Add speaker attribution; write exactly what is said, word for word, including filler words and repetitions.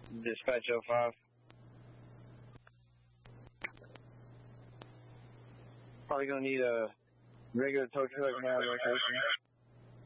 Speaker 1: Dispatch oh five. Probably gonna need a regular tow truck now location.